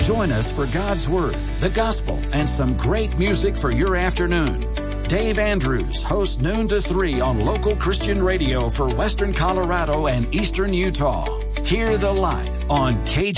Join us for God's Word, the Gospel, and some great music for your afternoon. Dave Andrews hosts noon to 3 on local Christian radio for Western Colorado and Eastern Utah. Hear the Light on KG.